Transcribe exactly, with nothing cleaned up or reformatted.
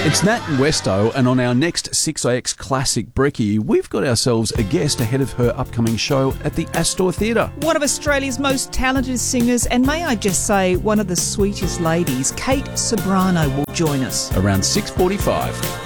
It's Nat and Westo, and on our next six A X Classic Brekkie, we've got ourselves a guest ahead of her upcoming show at the Astor Theatre. One of Australia's most talented singers, and may I just say, one of the sweetest ladies, Kate Ceberano, will join us. Around six forty-five.